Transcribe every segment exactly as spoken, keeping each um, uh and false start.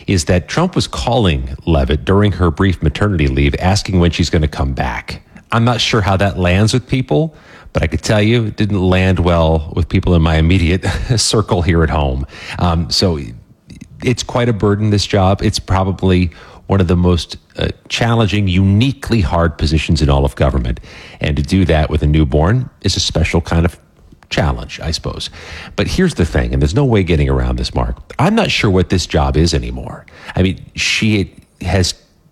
is that Trump was calling Leavitt during her brief maternity leave, asking when she's going to come back. I'm not sure how that lands with people, but I could tell you it didn't land well with people in my immediate circle here at home. Um, so it's quite a burden, this job. It's probably one of the most uh, challenging, uniquely hard positions in all of government. And to do that with a newborn is a special kind of challenge, I suppose. But here's the thing, and there's no way getting around this, Mark. I'm not sure what this job is anymore. I mean, she has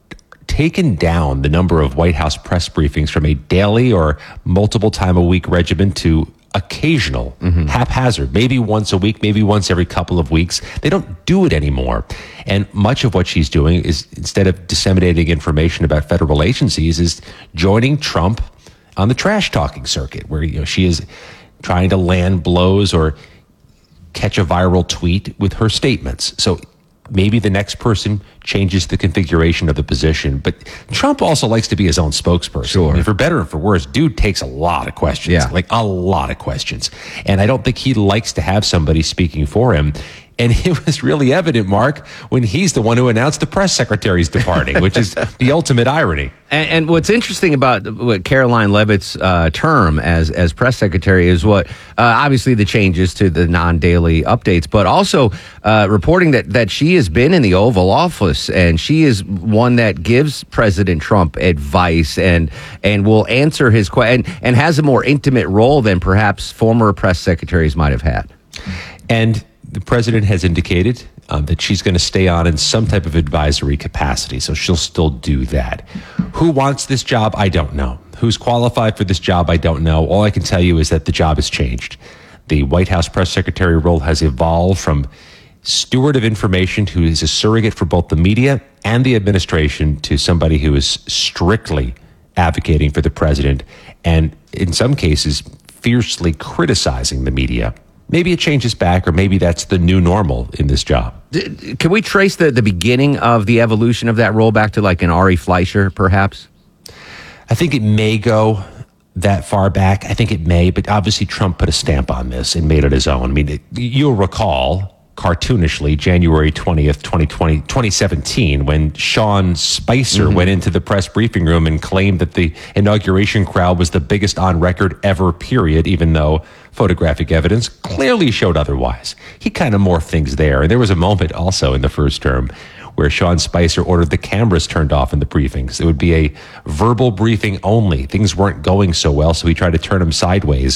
taken down the number of White House press briefings from a daily or multiple time a week regimen to occasional, mm-hmm. haphazard, maybe once a week, maybe once every couple of weeks. They don't do it anymore. And much of what she's doing is, instead of disseminating information about federal agencies, is joining Trump on the trash talking circuit, where, you know, she is trying to land blows or catch a viral tweet with her statements. So maybe the next person changes the configuration of the position. But Trump also likes to be his own spokesperson. Sure. I mean, for better or for worse, dude takes a lot of questions, yeah. like a lot of questions. And I don't think he likes to have somebody speaking for him. And it was really evident, Mark, when he's the one who announced the press secretary's departing, which is the ultimate irony. And, and what's interesting about what Caroline Leavitt's uh, term as as press secretary is what, uh, obviously, the changes to the non-daily updates, but also uh, reporting that that she has been in the Oval Office, and she is one that gives President Trump advice and and will answer his questions, and, and has a more intimate role than perhaps former press secretaries might have had. And the president has indicated um, that she's going to stay on in some type of advisory capacity, so she'll still do that. Who wants this job? I don't know. Who's qualified for this job? I don't know. All I can tell you is that the job has changed. The White House press secretary role has evolved from steward of information, who is a surrogate for both the media and the administration, to somebody who is strictly advocating for the president and, in some cases, fiercely criticizing the media. Maybe it changes back, or maybe that's the new normal in this job. Can we trace the, the beginning of the evolution of that role back to like an Ari Fleischer, perhaps? I think it may go that far back. I think it may, but obviously Trump put a stamp on this and made it his own. I mean, it, you'll recall, cartoonishly, January twentieth, twenty twenty, twenty seventeen, when Sean Spicer mm-hmm. went into the press briefing room and claimed that the inauguration crowd was the biggest on record ever, period, even though photographic evidence clearly showed otherwise. He kind of morphed things there. And there was a moment also in the first term where Sean Spicer ordered the cameras turned off in the briefings. It would be a verbal briefing only. Things weren't going so well, so he tried to turn them sideways.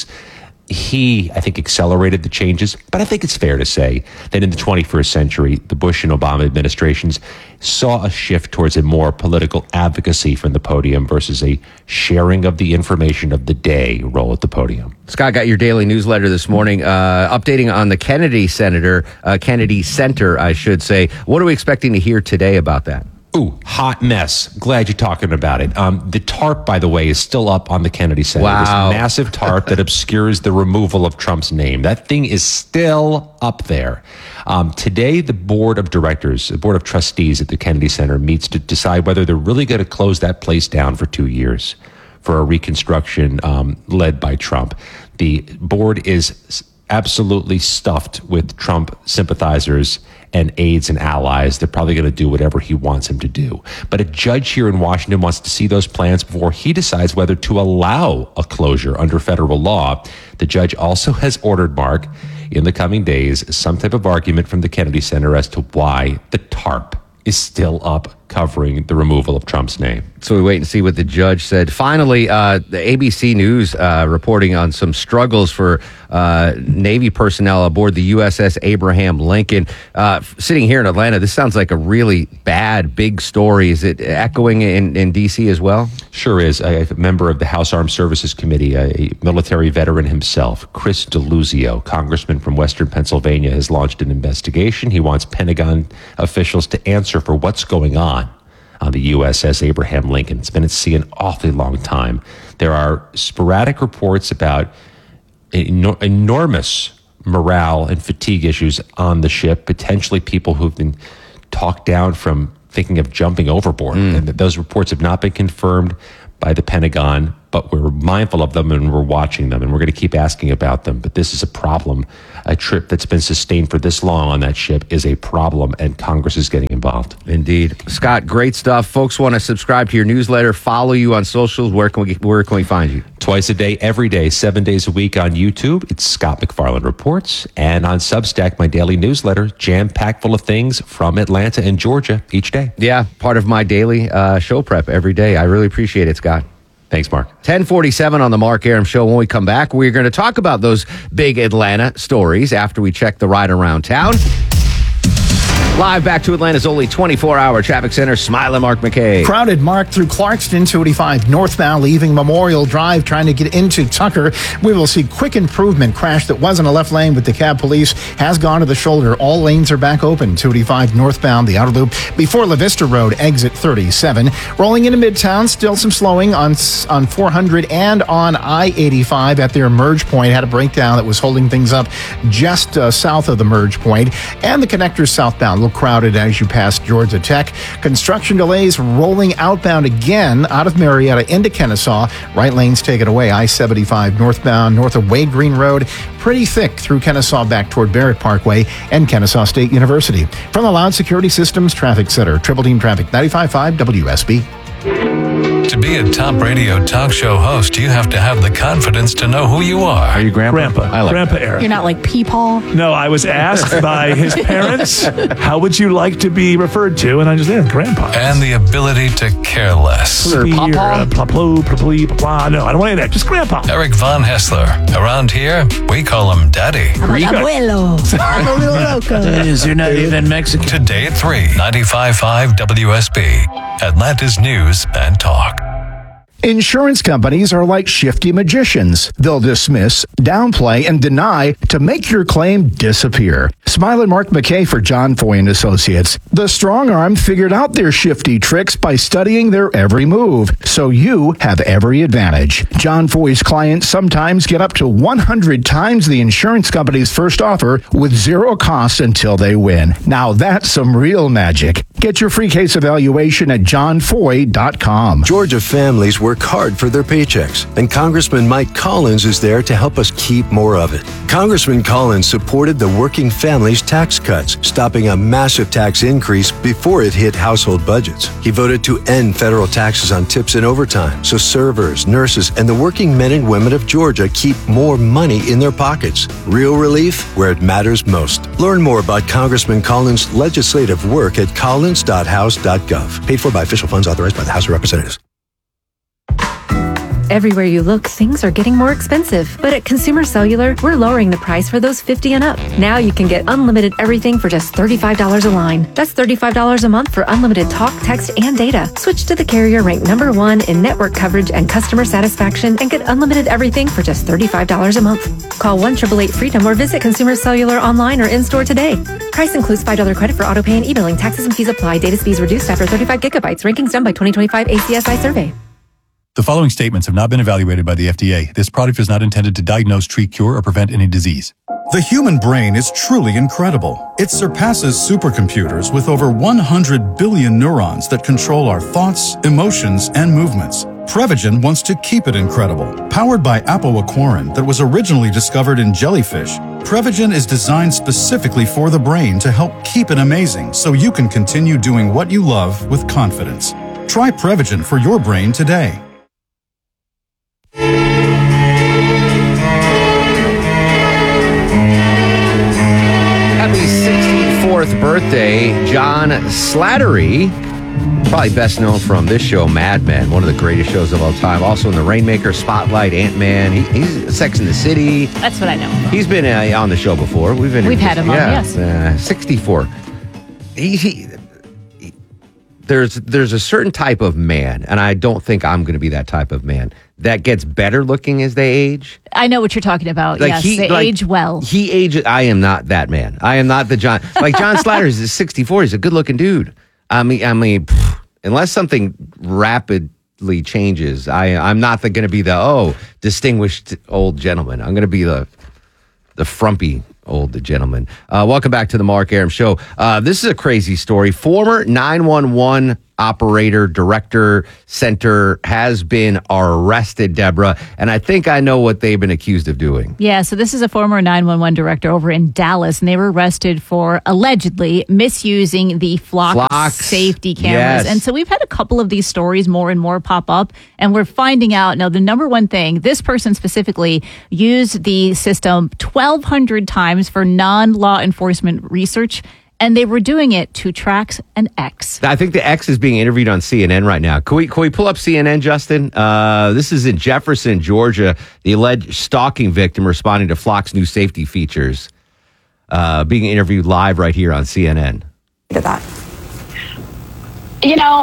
He, I think, accelerated the changes, but I think it's fair to say that in the twenty-first century, the Bush and Obama administrations saw a shift towards a more political advocacy from the podium versus a sharing of the information of the day role at the podium. Scott, got your daily newsletter this morning, uh, updating on the Kennedy Senator, uh, Kennedy Center, I should say. What are we expecting to hear today about that? Ooh, hot mess. Glad you're talking about it. Um, the tarp, by the way, is still up on the Kennedy Center. Wow. This massive tarp that obscures the removal of Trump's name. That thing is still up there. Um, today, the board of directors, the board of trustees at the Kennedy Center meets to decide whether they're really going to close that place down for two years for a reconstruction um, led by Trump. The board is absolutely stuffed with Trump sympathizers and aides and allies. They're probably going to do whatever he wants him to do. But a judge here in Washington wants to see those plans before he decides whether to allow a closure under federal law. The judge also has ordered, Mark, in the coming days, some type of argument from the Kennedy Center as to why the tarp is still up covering the removal of Trump's name. So we wait and see what the judge said. Finally, uh, the A B C News uh, reporting on some struggles for uh, Navy personnel aboard the U S S Abraham Lincoln. Uh, sitting here in Atlanta, this sounds like a really bad, big story. Is it echoing in, in D C as well? Sure is. A member of the House Armed Services Committee, a military veteran himself, Chris DeLuzio, congressman from Western Pennsylvania, has launched an investigation. He wants Pentagon officials to answer for what's going on on the U S S Abraham Lincoln. It's been at sea an awfully long time. There are sporadic reports about enor- enormous morale and fatigue issues on the ship, potentially people who've been talked down from thinking of jumping overboard. Mm. And those reports have not been confirmed, by the Pentagon, but we're mindful of them and we're watching them and we're going to keep asking about them. But this is a problem. A trip that's been sustained for this long on that ship is a problem, and Congress is getting involved. Indeed. Scott, great stuff. Folks want to subscribe to your newsletter, follow you on socials. Where can we where can we find you? Twice a day, every day, seven days a week on YouTube. It's Scott MacFarlane Reports. And on Substack, my daily newsletter, jam-packed full of things from Atlanta and Georgia each day. Yeah, part of my daily uh, show prep every day. I really appreciate it, Scott. Thanks, Mark. ten forty-seven on the Mark Arum Show. When we come back, we're going to talk about those big Atlanta stories after we check the ride around town. Live back to Atlanta's only twenty-four hour traffic center, Smiling Mark McKay. Crowded, Mark, through Clarkston, two eighty-five northbound, leaving Memorial Drive, trying to get into Tucker. We will see quick improvement. Crash that was in a left lane with the cab police has gone to the shoulder. All lanes are back open. two eighty-five northbound, the outer loop before La Vista Road, exit thirty-seven. Rolling into Midtown, still some slowing on, on four hundred and on I eighty-five at their merge point. Had a breakdown that was holding things up just uh, south of the merge point. And the connectors southbound, crowded as you pass Georgia Tech. Construction delays rolling outbound again out of Marietta into Kennesaw. Right lanes take it away. I seventy-five northbound north of Wade Green Road. Pretty thick through Kennesaw back toward Barrett Parkway and Kennesaw State University. From the Loud Security Systems Traffic Center, Triple Team Traffic ninety-five point five W S B. To be a top radio talk show host, you have to have the confidence to know who you are. Are you Grandpa? Grandpa. I like Grandpa that. Eric. You're not like Peepaw? No, I was asked by his parents, how would you like to be referred to? And I just said, Grandpa. And the ability to care less. Or Be or, Papa? uh, pla-plo, pla-plee, pla-pla. No, I don't want any of that. Just Grandpa. Eric Von Hessler. Around here, we call him Daddy. I'm like, abuelo. I'm a little loco. You're not even Mexican. Today at three, ninety-five point five W S B. Atlanta's News and Talk. Insurance companies are like shifty magicians. They'll dismiss, downplay, and deny to make your claim disappear. Smiling Mark McKay for John Foy and Associates. The strong arm figured out their shifty tricks by studying their every move, so you have every advantage. John Foy's clients sometimes get up to one hundred times the insurance company's first offer with zero cost until they win. Now that's some real magic. Get your free case evaluation at john foy dot com. Georgia families work hard for their paychecks, and Congressman Mike Collins is there to help us keep more of it. Congressman Collins supported the working families tax cuts, stopping a massive tax increase before it hit household budgets. He voted to end federal taxes on tips and overtime, so servers, nurses, and the working men and women of Georgia keep more money in their pockets. Real relief where it matters most. Learn more about Congressman Collins' legislative work at collins dot house dot gov. Paid for by official funds authorized by the House of Representatives. Everywhere you look, things are getting more expensive. But at Consumer Cellular, we're lowering the price for those fifty and up. Now you can get unlimited everything for just thirty-five dollars a line. That's thirty-five dollars a month for unlimited talk, text, and data. Switch to the carrier ranked number one in network coverage and customer satisfaction and get unlimited everything for just thirty-five dollars a month. Call one eight eight eight freedom or visit Consumer Cellular online or in-store today. Price includes five dollars credit for auto pay and e-billing. Taxes and fees apply. Data speeds reduced after thirty-five gigabytes. Rankings done by twenty twenty-five A C S I survey. The following statements have not been evaluated by the F D A. This product is not intended to diagnose, treat, cure, or prevent any disease. The human brain is truly incredible. It surpasses supercomputers with over one hundred billion neurons that control our thoughts, emotions, and movements. Prevagen wants to keep it incredible. Powered by apoaquarin that was originally discovered in jellyfish, Prevagen is designed specifically for the brain to help keep it amazing so you can continue doing what you love with confidence. Try Prevagen for your brain today. Happy sixty-fourth birthday, John Slattery. Probably best known from this show, Mad Men, one of the greatest shows of all time. Also in The Rainmaker, Spotlight, Ant-Man. He, he's Sex and the City. That's what I know. He's been uh, on the show before. We've been We've had him on, yeah, yes. Uh, sixty-four. He, he, he, there's there's a certain type of man, and I don't think I'm going to be that type of man, that gets better looking as they age. I know what you're talking about. Like yes, he, they like, age well. He ages. I am not that man. I am not the John. Like John Slattery is sixty-four. He's a good looking dude. I mean, I mean, pff, unless something rapidly changes, I I'm not going to be the oh distinguished old gentleman. I'm going to be the the frumpy old gentleman. Uh, welcome back to the Mark Arum Show. Uh, this is a crazy story. Former nine one one operator, director, center has been arrested, Deborah. And I think I know what they've been accused of doing. Yeah, so this is a former nine one one director over in Dallas, and they were arrested for allegedly misusing the Flock Flocks. safety cameras. Yes. And so we've had a couple of these stories more and more pop up, and we're finding out now the number one thing, this person specifically used the system twelve hundred times for non-law enforcement research, and they were doing it to track an ex. I think the ex is being interviewed on C N N right now. Can we, can we pull up C N N, Justin? Uh, this is in Jefferson, Georgia. The alleged stalking victim responding to Flock's new safety features, uh, being interviewed live right here on C N N. To that. You know,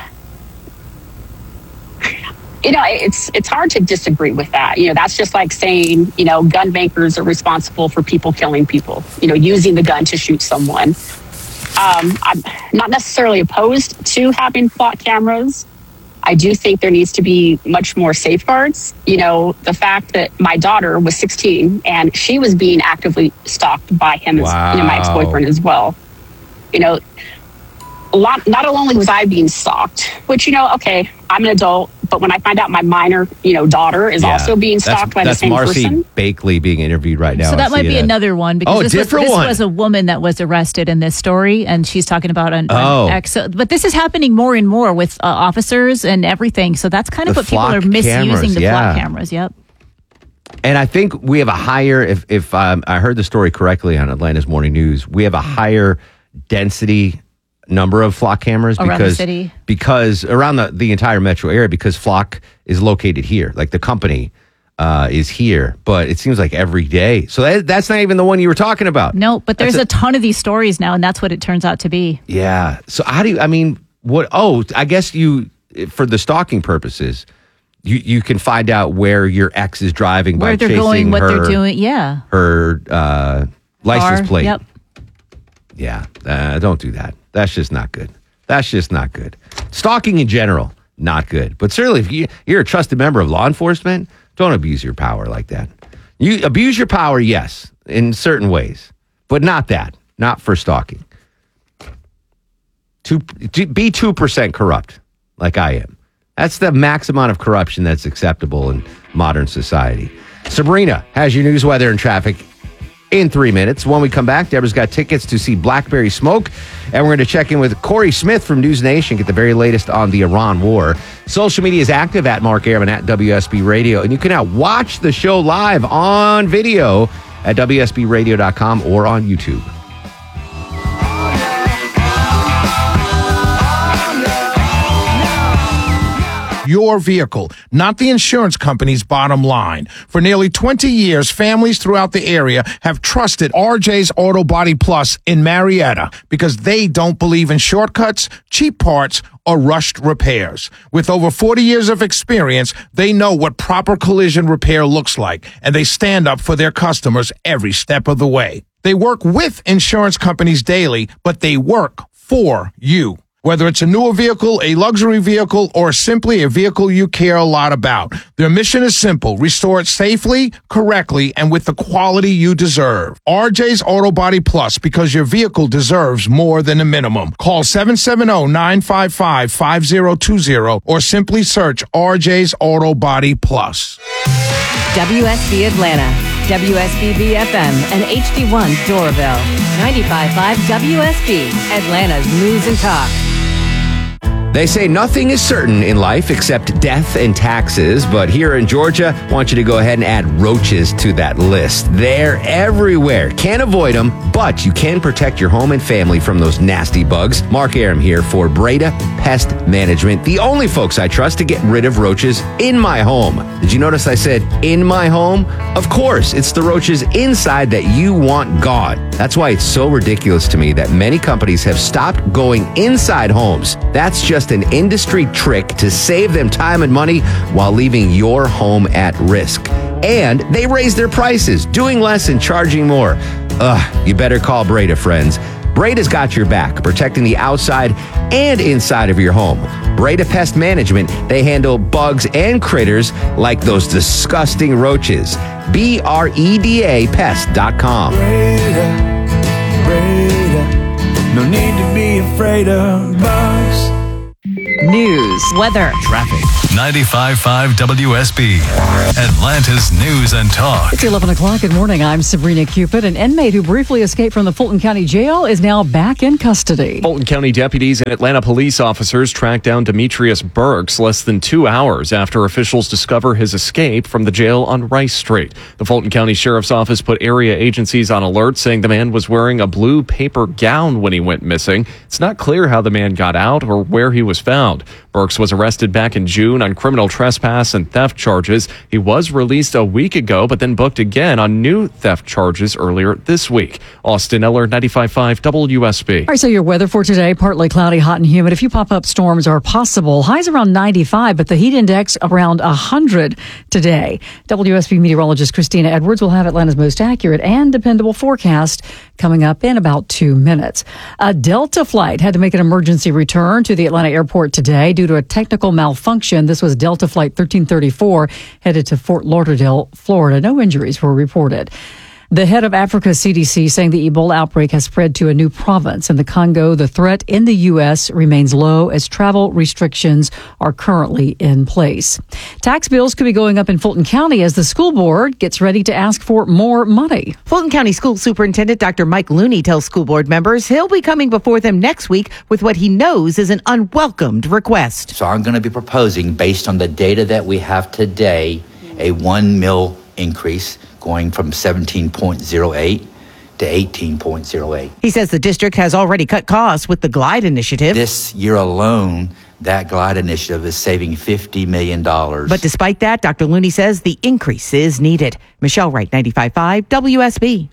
you know, it's it's hard to disagree with that. You know, that's just like saying, you know, gun makers are responsible for people killing people, you know, using the gun to shoot someone. Um, I'm not necessarily opposed to having Flock cameras. I do think there needs to be much more safeguards. You know, the fact that my daughter was sixteen and she was being actively stalked by him, Wow. as, you know, my ex-boyfriend as well. You know, a lot, not only was I being stalked, which, you know, okay, I'm an adult, but when I find out my minor, you know, daughter is Yeah. also being stalked that's, by that's the same Marcy person. Bakley being interviewed right now. So that on might be C N N. another one because Oh, this, different was, this one. was a woman that was arrested in this story, and she's talking about an, Oh. an ex. So, but this is happening more and more with uh, officers and everything. So that's kind of The what people Flock are misusing cameras, the yeah. Flock cameras. Yep. And I think we have a higher, if, if um, I heard the story correctly on Atlanta's Morning News, we have a higher density number of Flock cameras Around the because city? because around the, the entire metro area, because Flock is located here, like the company uh, is here, but it seems like every day. So that, that's not even the one you were talking about. No, but there's That's a, ton of these stories now, and that's what it turns out to be. Yeah. So how do you, I mean, what, oh, I guess you, for the stalking purposes, you, you can find out where your ex is driving Where by they're chasing going, what her, they're doing. Yeah. her uh, license Car, plate. Yep. Yeah, uh, don't do that. That's just not good. That's just not good. Stalking in general, not good. But certainly, if you, you're a trusted member of law enforcement, don't abuse your power like that. You abuse your power, yes, in certain ways, but not that. Not for stalking. Two, be two percent corrupt, like I am. That's the max amount of corruption that's acceptable in modern society. Sabrina has your news, weather, and traffic in three minutes. When we come back, Deborah's got tickets to see Blackberry Smoke, and we're going to check in with Corey Smith from News Nation, get the very latest on the Iran war. Social media is active at Mark Airman at W S B Radio, and you can now watch the show live on video at W S B radio dot com or on YouTube. Your vehicle, not the insurance company's bottom line. For nearly twenty years, families throughout the area have trusted R J's Auto Body Plus in Marietta because they don't believe in shortcuts, cheap parts, or rushed repairs. With over forty years of experience, they know what proper collision repair looks like, and they stand up for their customers every step of the way. They work with insurance companies daily, but they work for you. Whether it's a newer vehicle, a luxury vehicle, or simply a vehicle you care a lot about, their mission is simple. Restore it safely, correctly, and with the quality you deserve. R J's Auto Body Plus, because your vehicle deserves more than a minimum. Call seven seven zero, nine five five, five zero two zero or simply search R J's Auto Body Plus. W S B Atlanta, W S B B F M, and H D one Doraville. ninety-five point five W S B, Atlanta's News and Talk. They say nothing is certain in life except death and taxes, but here in Georgia, I want you to go ahead and add roaches to that list. They're everywhere. Can't avoid them, but you can protect your home and family from those nasty bugs. Mark Aram here for Breda Pest Management, the only folks I trust to get rid of roaches in my home. Did you notice I said in my home? Of course, it's the roaches inside that you want gone. That's why it's so ridiculous to me that many companies have stopped going inside homes. That's just an industry trick to save them time and money while leaving your home at risk. And they raise their prices, doing less and charging more. Ugh, you better call Breda, friends. Breda's got your back, protecting the outside and inside of your home. Breda Pest Management, they handle bugs and critters like those disgusting roaches. B R E D A pest dot com. Breda, Breda, no need to be afraid of bugs. news, weather, traffic. ninety-five point five W S B, Atlanta's News and Talk. It's eleven o'clock. Good morning. I'm Sabrina Cupid. An inmate who briefly escaped from the Fulton County Jail is now back in custody. Fulton County deputies and Atlanta police officers tracked down Demetrius Burks less than two hours after officials discover his escape from the jail on Rice Street. The Fulton County Sheriff's Office put area agencies on alert, saying the man was wearing a blue paper gown when he went missing. It's not clear how the man got out or where he was found. Burks was arrested back in June on criminal trespass and theft charges. He was released a week ago, but then booked again on new theft charges earlier this week. Austin Eller, ninety-five point five W S B. All right, so your weather for today, partly cloudy, hot and humid. A few pop-up storms are possible. Highs around ninety-five, but the heat index around one hundred today. W S B meteorologist Christina Edwards will have Atlanta's most accurate and dependable forecast coming up in about two minutes. A Delta flight had to make an emergency return to the Atlanta airport today due to a technical malfunction. This was Delta Flight thirteen thirty-four headed to Fort Lauderdale, Florida. No injuries were reported. The head of Africa's C D C saying the Ebola outbreak has spread to a new province in the Congo. The threat in the U S remains low as travel restrictions are currently in place. Tax bills could be going up in Fulton County as the school board gets ready to ask for more money. Fulton County School Superintendent Doctor Mike Looney tells school board members he'll be coming before them next week with what he knows is an unwelcomed request. So I'm going to be proposing, based on the data that we have today, a one mil increase going from seventeen point oh eight to eighteen point oh eight. He says the district has already cut costs with the GLIDE initiative. This year alone, that GLIDE initiative is saving fifty million dollars. But despite that, Doctor Looney says the increase is needed. Michelle Wright, ninety-five point five W S B.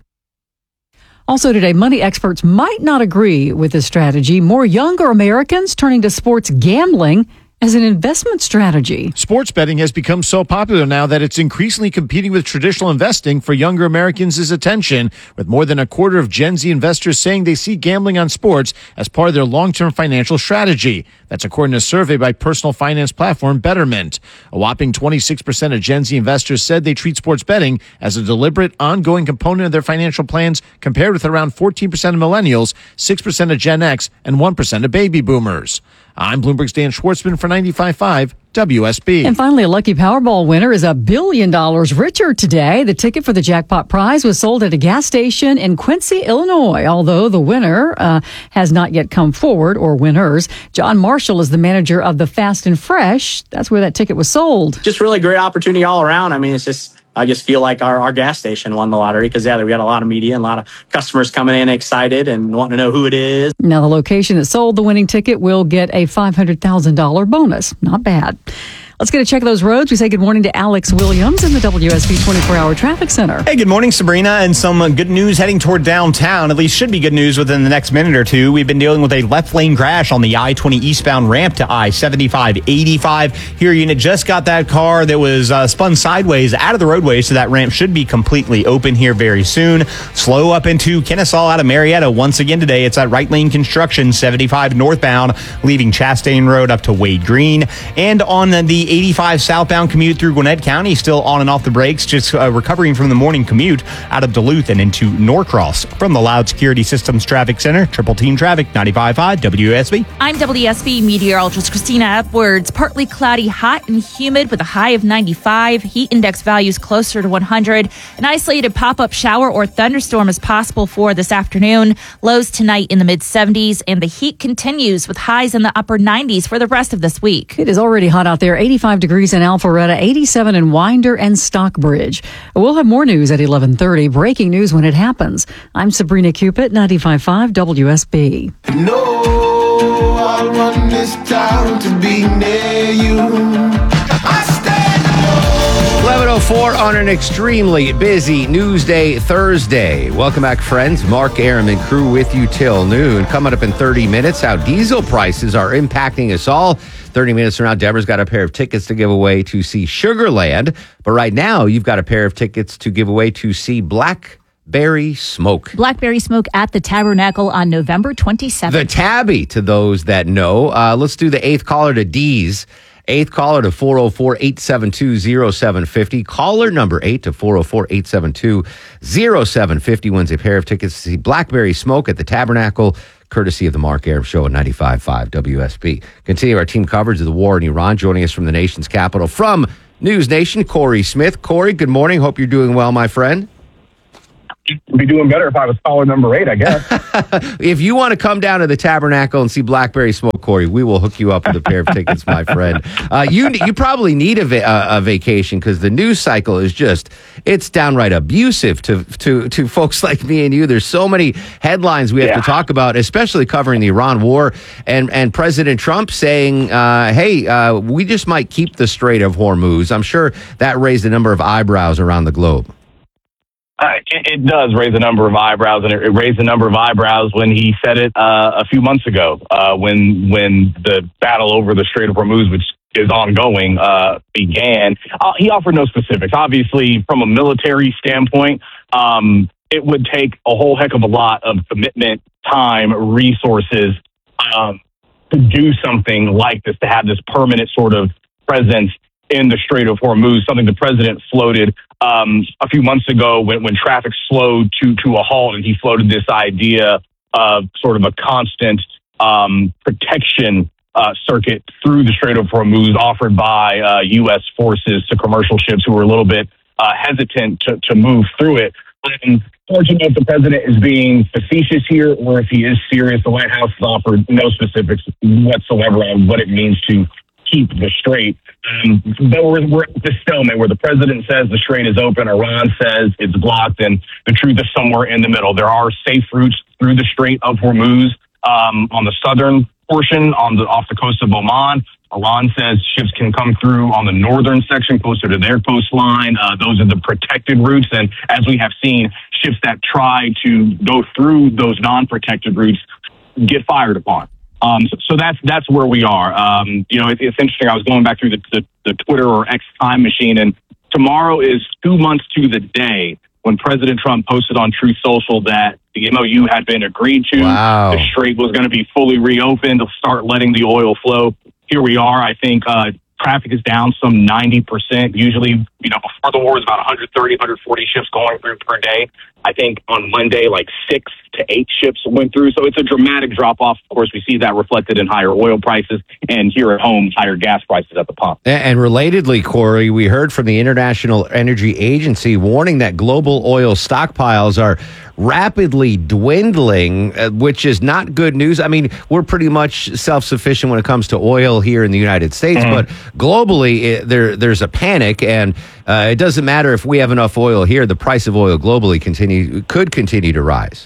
Also today, money experts might not agree with this strategy. More younger Americans turning to sports gambling as an investment strategy. Sports betting has become so popular now that it's increasingly competing with traditional investing for younger Americans' attention, with more than a quarter of Gen Z investors saying they see gambling on sports as part of their long-term financial strategy. That's according to a survey by personal finance platform Betterment. A whopping twenty-six percent of Gen Z investors said they treat sports betting as a deliberate, ongoing component of their financial plans, compared with around fourteen percent of millennials, six percent of Gen X, and one percent of baby boomers. I'm Bloomberg's Dan Schwartzman for ninety-five point five W S B. And finally, a lucky Powerball winner is a billion dollars richer today. The ticket for the jackpot prize was sold at a gas station in Quincy, Illinois, although the winner uh, has not yet come forward, or winners. John Marshall is the manager of the Fast and Fresh. That's where that ticket was sold. Just really great opportunity all around. I mean, it's just, I just feel like our, our gas station won the lottery because, yeah, we got a lot of media and a lot of customers coming in excited and wanting to know who it is. Now, the location that sold the winning ticket will get a five hundred thousand dollars bonus. Not bad. Let's get a check of those roads. We say good morning to Alex Williams in the W S B twenty-four hour Traffic Center. Hey, good morning, Sabrina, and some uh, good news heading toward downtown. At least should be good news within the next minute or two. We've been dealing with a left lane crash on the I twenty eastbound ramp to I seventy-five eighty-five. Here, unit just got that car that was uh, spun sideways out of the roadway, so that ramp should be completely open here very soon. Slow up into Kennesaw out of Marietta once again today. It's at right lane construction, seventy-five northbound, leaving Chastain Road up to Wade Green. And on the eighty-five southbound commute through Gwinnett County, still on and off the brakes, just uh, recovering from the morning commute out of Duluth and into Norcross. From the Loud Security Systems Traffic Center, Triple Team Traffic, ninety-five point five W S B. I'm W S B meteorologist Christina Edwards. Partly cloudy, hot and humid with a high of ninety-five. Heat index values closer to one hundred. An isolated pop-up shower or thunderstorm is possible for this afternoon. Lows tonight in the mid seventies, and the heat continues with highs in the upper nineties for the rest of this week. It is already hot out there. eighty-five degrees in Alpharetta, eighty-seven in Winder and Stockbridge. We'll have more news at eleven thirty. Breaking news when it happens. I'm Sabrina Cupid, ninety-five point five W S B. No, I run this town to be near you. eleven oh four on an extremely busy news day Thursday. Welcome back, friends. Mark Aram and crew with you till noon. Coming up in thirty minutes, how diesel prices are impacting us all. thirty minutes from now, Deborah's got a pair of tickets to give away to see Sugarland. But right now, you've got a pair of tickets to give away to see Blackberry Smoke. Blackberry Smoke at the Tabernacle on November twenty-seventh. The Tabby, to those that know. Uh, let's do the eighth caller to Dee's Eighth caller to four oh four, eight seven two, oh seven five oh. Caller number eight to four oh four, eight seven two, oh seven five oh wins a pair of tickets to see Blackberry Smoke at the Tabernacle, courtesy of the Mark Arum Show at ninety-five point five W S B. Continue our team coverage of the war in Iran. Joining us from the nation's capital, from News Nation, Corey Smith. Corey, good morning. Hope you're doing well, my friend. I'd be doing better if I was caller number eight, I guess. If you want to come down to the Tabernacle and see Blackberry Smoke, Corey, we will hook you up with a pair of tickets, my friend. Uh, you you probably need a, va- a vacation because the news cycle is just, it's downright abusive to, to, to folks like me and you. There's so many headlines we have Yeah. to talk about, especially covering the Iran war and, and President Trump saying, uh, hey, uh, we just might keep the Strait of Hormuz. I'm sure that raised a number of eyebrows around the globe. Uh, it, it does raise a number of eyebrows, and it, it raised a number of eyebrows when he said it uh, a few months ago, uh, when when the battle over the Strait of Hormuz, which is ongoing, uh, began. Uh, he offered no specifics. Obviously, from a military standpoint, um, it would take a whole heck of a lot of commitment, time, resources um, to do something like this, to have this permanent sort of presence in the Strait of Hormuz, something the president floated um, a few months ago when, when traffic slowed to, to a halt, and he floated this idea of sort of a constant um, protection uh, circuit through the Strait of Hormuz offered by uh, U S forces to commercial ships who were a little bit uh, hesitant to, to move through it. And fortunately, if the president is being facetious here or if he is serious, the White House has offered no specifics whatsoever on what it means to keep the strait. Um, but we're, we're at this stalemate where the president says the strait is open, Iran says it's blocked, and the truth is somewhere in the middle. There are safe routes through the Strait of Hormuz um, on the southern portion, on the off the coast of Oman. Iran says ships can come through on the northern section, closer to their coastline. Uh, those are the protected routes, and as we have seen, ships that try to go through those non-protected routes get fired upon. Um, so, so that's that's where we are. Um, you know, it, it's interesting. I was going back through the, the, the Twitter or X time machine, and tomorrow is two months to the day when President Trump posted on Truth Social that the M O U had been agreed to. Wow. The strait was going to be fully reopened to start letting the oil flow. Here we are. I think uh, traffic is down some ninety percent. Usually, you know, before the war, it was about one thirty, one forty ships going through per day. I think on Monday, like six to eight ships went through. So it's a dramatic drop off. Of course, we see that reflected in higher oil prices, and here at home, higher gas prices at the pump. And relatedly, Corey, we heard from the International Energy Agency warning that global oil stockpiles are rapidly dwindling, uh, which is not good news. I mean, we're pretty much self-sufficient when it comes to oil here in the United States, mm-hmm. but globally, it, there there's a panic, and uh, it doesn't matter if we have enough oil here. The price of oil globally continue could continue to rise.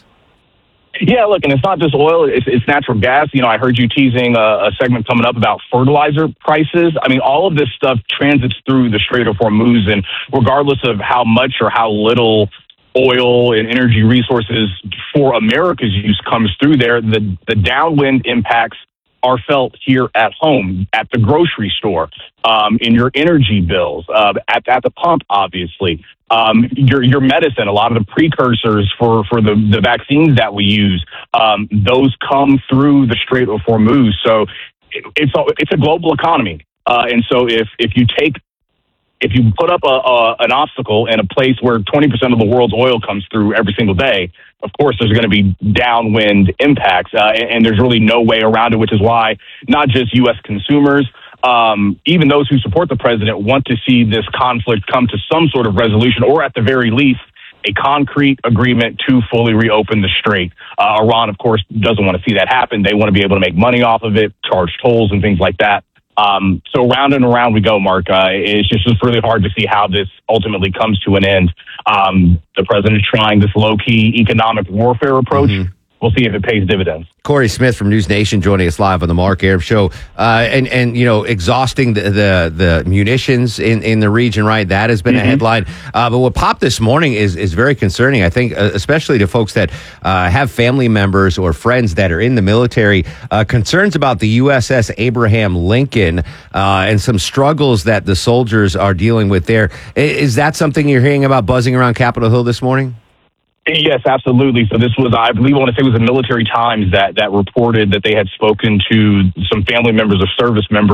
Yeah, look, and it's not just oil, it's, it's natural gas. You know, I heard you teasing a, a segment coming up about fertilizer prices. I mean, all of this stuff transits through the Strait of Hormuz, and regardless of how much or how little oil and energy resources for America's use comes through there, the, the downwind impacts are felt here at home, at the grocery store, um, in your energy bills, uh, at, at the pump, obviously. Um, your your medicine, a lot of the precursors for, for the, the vaccines that we use, um, those come through the Strait of Hormuz. So it, it's a, it's a global economy. Uh, and so if, if you take if you put up a, a, an obstacle in a place where twenty percent of the world's oil comes through every single day, of course, there's going to be downwind impacts, uh, and, and there's really no way around it, which is why not just U S consumers, um, even those who support the president want to see this conflict come to some sort of resolution, or at the very least, a concrete agreement to fully reopen the strait. Uh, Iran, of course, doesn't want to see that happen. They want to be able to make money off of it, charge tolls and things like that. Um, so round and around we go, Mark. Uh, it's just it's really hard to see how this ultimately comes to an end. Um, the president is trying this low-key economic warfare approach. Mm-hmm. We'll see if it pays dividends. Corey Smith from News Nation joining us live on the Mark Arum Show, uh, and and you know exhausting the the, the munitions in, in the region, right? That has been mm-hmm. a headline. Uh, but what popped this morning is is very concerning. I think, uh, especially to folks that uh, have family members or friends that are in the military. Uh, concerns about the U S S Abraham Lincoln uh, and some struggles that the soldiers are dealing with there. Is that something you're hearing about buzzing around Capitol Hill this morning? Yes, absolutely. So this was, I believe, I want to say it was the Military Times that, that reported that they had spoken to some family members of service members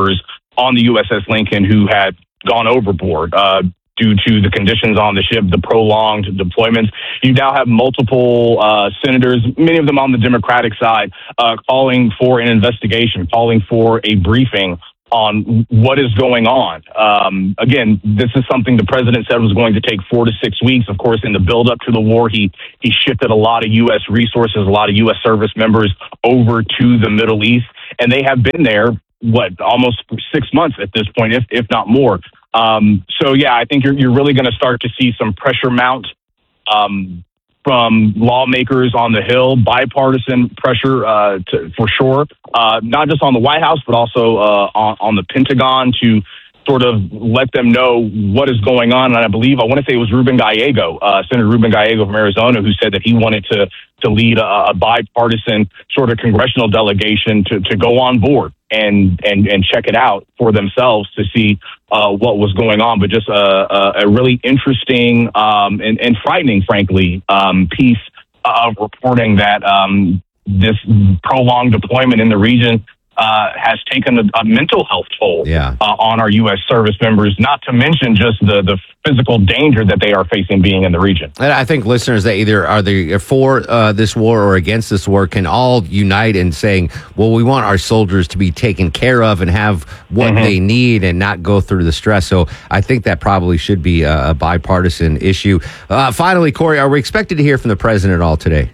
on the U S S Lincoln who had gone overboard uh, due to the conditions on the ship, the prolonged deployments. You now have multiple uh, senators, many of them on the Democratic side, uh, calling for an investigation, calling for a briefing on what is going on. Um, again, this is something the president said was going to take four to six weeks. Of course, in the build-up to the war, he he shifted a lot of U S resources, a lot of U S service members over to the Middle East, and they have been there, what, almost six months at this point, if if not more. Um, so, yeah, I think you're you're really going to start to see some pressure mount um, from lawmakers on the Hill, bipartisan pressure uh, to, for sure, uh, not just on the White House, but also uh, on, on the Pentagon to sort of let them know what is going on. And I believe, I want to say it was Ruben Gallego, uh, Senator Ruben Gallego from Arizona, who said that he wanted to to lead a, a bipartisan sort of congressional delegation to, to go on board and, and, and check it out for themselves to see uh, what was going on. But just a, a, a really interesting um, and, and frightening, frankly, um, piece of reporting that um, this prolonged deployment in the region Uh, has taken a, a mental health toll yeah. uh, on our U S service members, not to mention just the, the physical danger that they are facing being in the region. And I think listeners that either are they for uh, this war or against this war can all unite in saying, well, we want our soldiers to be taken care of and have what Mm-hmm. they need and not go through the stress. So I think that probably should be a, a bipartisan issue. Uh, finally, Corey, are we expected to hear from the president at all today?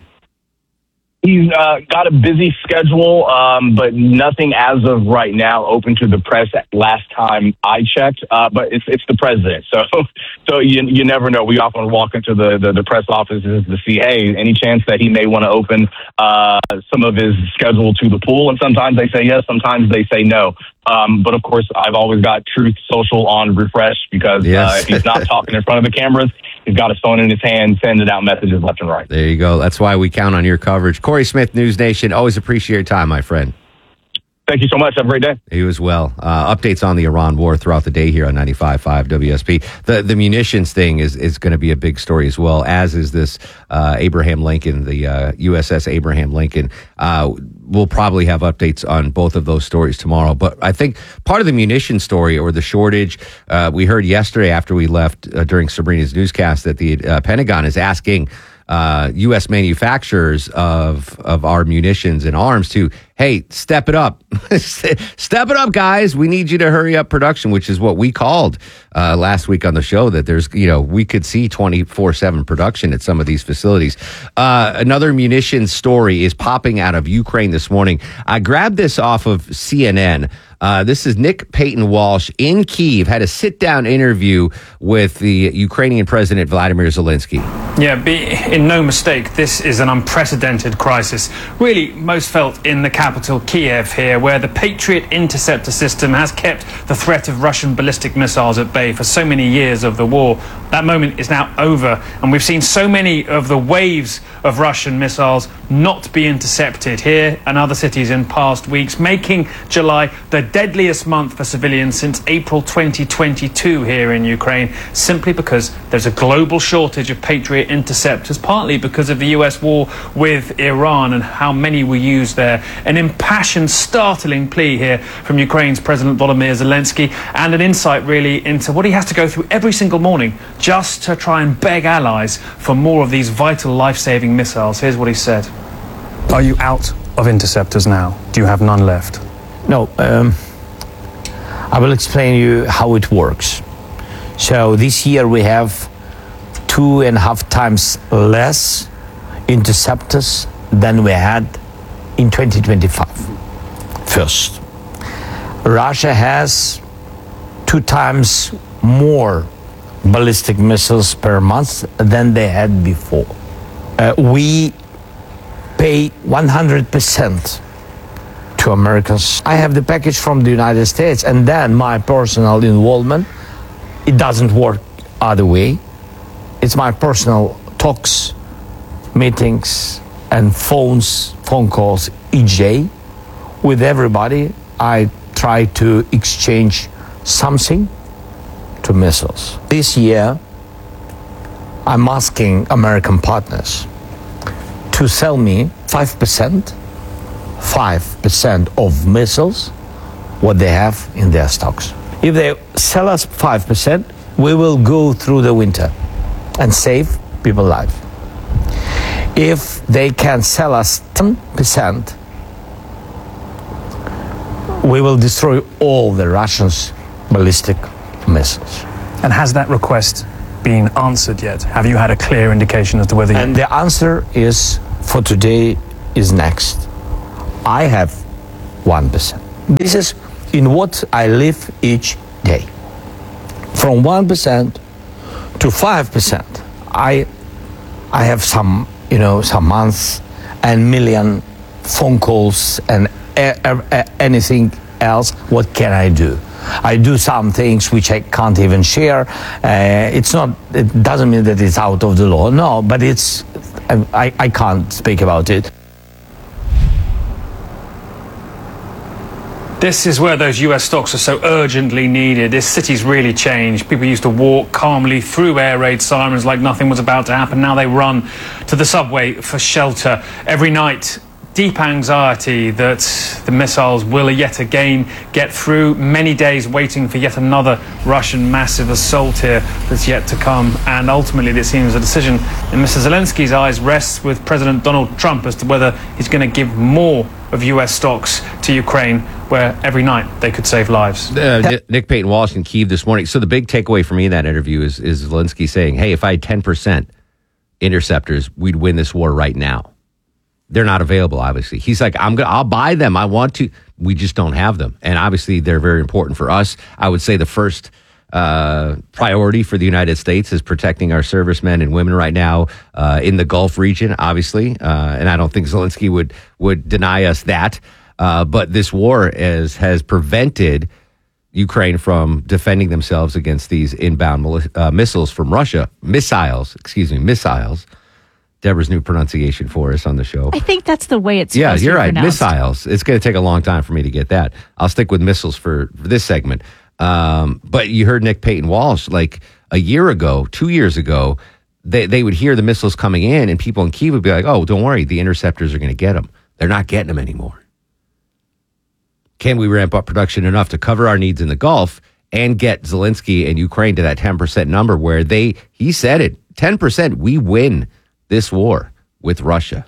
He's uh, got a busy schedule, um, but nothing as of right now open to the press. Last time I checked, uh, but it's it's the president, so so you you never know. We often walk into the, the, the press offices to see, hey, any chance that he may want to open uh, some of his schedule to the pool, and sometimes they say yes, sometimes they say no. Um, but of course, I've always got Truth Social on refresh because Yes. uh, if he's not talking in front of the cameras, he's got his phone in his hand, sending out messages left and right. There you go. That's why we count on your coverage. Corey Smith, News Nation. Always appreciate your time, my friend. Thank you so much. Have a great day. You as well. Uh, updates on the Iran war throughout the day here on ninety-five point five W S P. The the munitions thing is, is going to be a big story as well, as is this uh, Abraham Lincoln, the uh, U S S Abraham Lincoln. Uh, we'll probably have updates on both of those stories tomorrow. But I think part of the munition story or the shortage, uh, we heard yesterday after we left uh, during Sabrina's newscast that the uh, Pentagon is asking Uh, U S manufacturers of of our munitions and arms to, hey, step it up. Step it up, guys. We need you to hurry up production, which is what we called uh, last week on the show, that there's, you know, we could see twenty-four seven production at some of these facilities. Uh, another munitions story is popping out of Ukraine this morning. I grabbed this off of C N N. Uh, this is Nick Payton Walsh in Kyiv, had a sit-down interview with the Ukrainian President Vladimir Zelensky. Yeah, be in no mistake, this is an unprecedented crisis, really most felt in the capital Kiev here, where the Patriot interceptor system has kept the threat of Russian ballistic missiles at bay for so many years of the war. That moment is now over, and we've seen so many of the waves of Russian missiles not be intercepted here and other cities in past weeks, making July the deadliest month for civilians since April twenty twenty-two here in Ukraine, simply because there's a global shortage of Patriot interceptors, partly because of the U S war with Iran and how many were used there. An impassioned, startling plea here from Ukraine's President Volodymyr Zelensky, and an insight really into what he has to go through every single morning just to try and beg allies for more of these vital life-saving missiles. Here's what he said. Are you out of interceptors now? Do you have none left? No, um, I will explain you how it works. So this year we have two and a half times less interceptors than we had in twenty twenty-five. First, Russia has two times more ballistic missiles per month than they had before. Uh, we pay one hundred percent to Americans. I have the package from the United States, and then my personal involvement. It doesn't work other way. It's my personal talks, meetings, and phones, phone calls each day with everybody. I try to exchange something to missiles. This year, I'm asking American partners to sell me five percent five percent of missiles what they have in their stocks. If they sell us five percent, we will go through the winter and save people's lives. If they can sell us ten percent, we will destroy all the Russians' ballistic missiles. And has that request been answered yet? Have you had a clear indication as to whether you... And the answer is, for today, is next. I have one percent. This is in what I live each day. From one percent to five percent. I I have some, you know, some months and million phone calls and a- a- anything else. What can I do? I do some things which I can't even share. Uh, it's not, it doesn't mean that it's out of the law. No, but it's, I, I can't speak about it. This is where those U S stocks are so urgently needed. This city's really changed. People used to walk calmly through air raid sirens like nothing was about to happen. Now they run to the subway for shelter. Every night, deep anxiety that the missiles will yet again get through. Many days waiting for yet another Russian massive assault here that's yet to come. And ultimately, it seems a decision in Mister Zelensky's eyes rests with President Donald Trump as to whether he's going to give more of U S stocks to Ukraine, where every night they could save lives. Uh, Nick Payton Walsh in Kyiv this morning. So the big takeaway for me in that interview is, is Zelensky saying, hey, if I had ten percent interceptors, we'd win this war right now. They're not available, obviously. He's like, I'm gonna, I'll buy them. I want to. We just don't have them. And obviously, they're very important for us. I would say the first uh, priority for the United States is protecting our servicemen and women right now uh, in the Gulf region, obviously. Uh, and I don't think Zelensky would would deny us that. Uh, but this war is, has prevented Ukraine from defending themselves against these inbound uh, missiles from Russia. Missiles, excuse me, missiles. Deborah's new pronunciation for us on the show. I think that's the way it's yeah, supposed you're to be right. pronounced. Missiles. It's going to take a long time for me to get that. I'll stick with missiles for, for this segment. Um, but you heard Nick Payton Walsh like a year ago, two years ago, they, they would hear the missiles coming in and people in Kyiv would be like, oh, don't worry, the interceptors are going to get them. They're not getting them anymore. Can we ramp up production enough to cover our needs in the Gulf and get Zelensky and Ukraine to that ten percent number where they, he said it, ten percent, we win this war with Russia.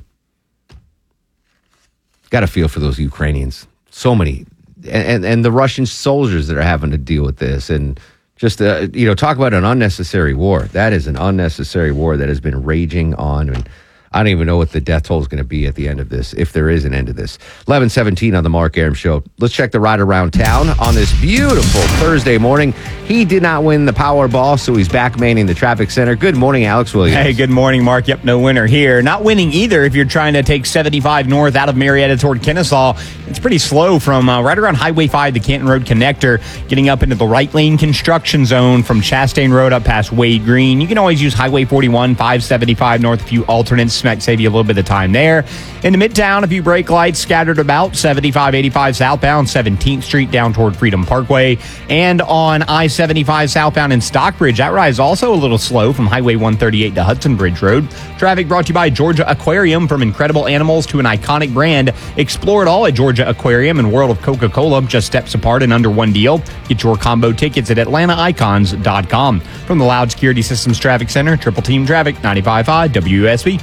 Got a feel for those Ukrainians. So many. And, and, and the Russian soldiers that are having to deal with this. And just, uh, you know, talk about an unnecessary war. That is an unnecessary war that has been raging on. And I don't even know what the death toll is going to be at the end of this, if there is an end to this. eleven seventeen on the Mark Arum Show. Let's check the ride around town on this beautiful Thursday morning. He did not win the Powerball, so he's back manning the traffic center. Good morning, Alex Williams. Hey, good morning, Mark. Yep, no winner here. Not winning either if you're trying to take seventy-five north out of Marietta toward Kennesaw. It's pretty slow from uh, right around Highway five, the Canton Road connector, getting up into the right lane construction zone from Chastain Road up past Wade Green. You can always use Highway forty-one, five seventy-five north, a few alternates. Might save you a little bit of time there. Into Midtown, a few brake lights scattered about. seventy-five eighty-five southbound, seventeenth Street down toward Freedom Parkway. And on I seventy-five southbound in Stockbridge, that ride is also a little slow from Highway one thirty-eight to Hudson Bridge Road. Traffic brought to you by Georgia Aquarium. From incredible animals to an iconic brand, explore it all at Georgia Aquarium and World of Coca-Cola, just steps apart and under one deal. Get your combo tickets at atlanta icons dot com. From the Loud Security Systems Traffic Center, Triple Team Traffic, ninety-five point five W S B.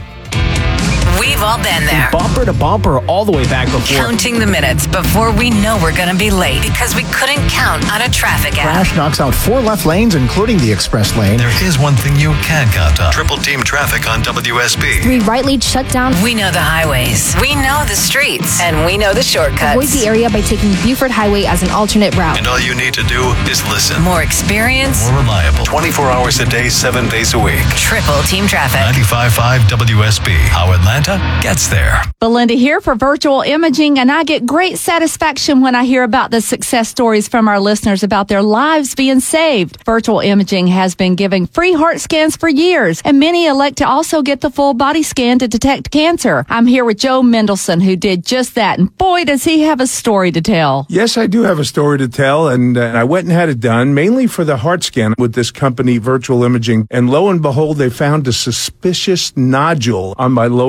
We've all been there. Bumper to bumper all the way back before. Counting the minutes before we know we're going to be late because we couldn't count on a traffic app. Crash knocks out four left lanes, including the express lane. There is one thing you can count on. Triple team traffic on W S B. Three right lanes shut down. We know the highways. We know the streets. And we know the shortcuts. Avoid the area by taking Buford Highway as an alternate route. And all you need to do is listen. More experience. More reliable. twenty-four hours a day, seven days a week. Triple team traffic. ninety-five point five W S B. How Atlanta gets there. Belinda here for Virtual Imaging, and I get great satisfaction when I hear about the success stories from our listeners about their lives being saved. Virtual Imaging has been giving free heart scans for years, and many elect to also get the full body scan to detect cancer. I'm here with Joe Mendelson, who did just that, and boy, does he have a story to tell. Yes, I do have a story to tell, and uh, I went and had it done, mainly for the heart scan with this company, Virtual Imaging, and lo and behold, they found a suspicious nodule on my lower left